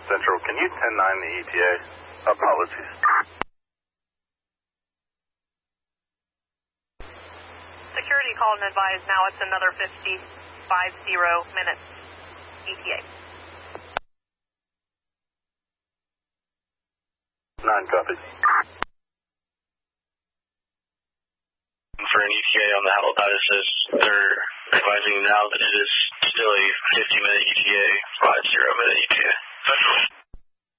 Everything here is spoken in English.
Central, can you 10-9 the ETA? Apologies. Security called and advised now it's another 50 minutes ETA. 9 copies. For an ETA on the Halifax, they're advising now that it is still a 50-minute ETA, 50-minute ETA.